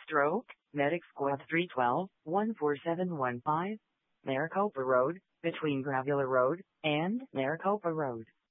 Stroke, Medic Squad 312, 14715, Maricopa Road, between Gravula Road and Maricopa Road.